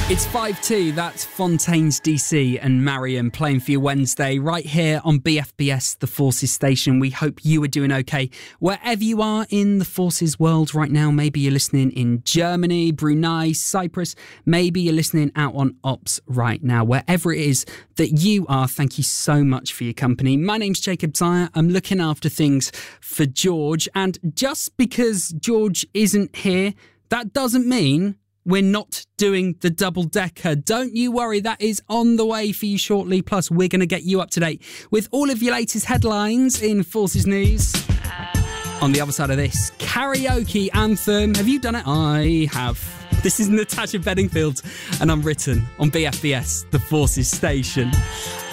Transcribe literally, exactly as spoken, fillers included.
It's five two, that's Fontaines D C and Mariam playing for you Wednesday right here on B F B S, the Forces station. We hope you are doing okay wherever you are in the Forces world right now. Maybe you're listening in Germany, Brunei, Cyprus. Maybe you're listening out on Ops right now. Wherever it is that you are, thank you so much for your company. My name's Jacob Dyer. I'm looking after things for George. And just because George isn't here, that doesn't mean we're not doing the double-decker. Don't you worry, that is on the way for you shortly. Plus, we're going to get you up to date with all of your latest headlines in Forces News. On the other side of this, karaoke anthem. Have you done it? I have. This is Natasha Bedingfield, and I'm written on B F B S, the Forces station.